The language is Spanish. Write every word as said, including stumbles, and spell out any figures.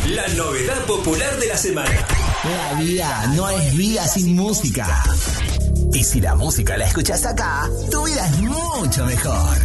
La novedad popular de la semana. La vida no es vida sin música. Y si la música la escuchas acá, tu vida es mucho mejor.